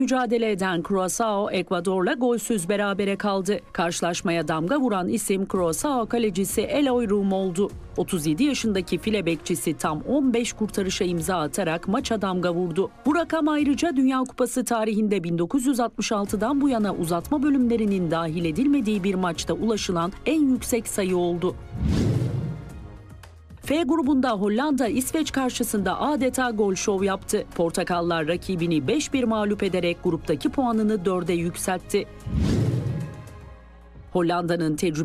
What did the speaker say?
Mücadele eden Curaçao, Ekvador'la golsüz berabere kaldı. Karşılaşmaya damga vuran isim Curaçao kalecisi Eloy Rum oldu. 37 yaşındaki file bekçisi tam 15 kurtarışa imza atarak maça damga vurdu. Bu rakam ayrıca Dünya Kupası tarihinde 1966'dan bu yana uzatma bölümlerinin dahil edilmediği bir maçta ulaşılan en yüksek sayı oldu. F grubunda Hollanda İsveç karşısında adeta gol şov yaptı. Portakallar rakibini 5-1 mağlup ederek gruptaki puanını 4'e yükseltti. Hollanda'nın tecrübeli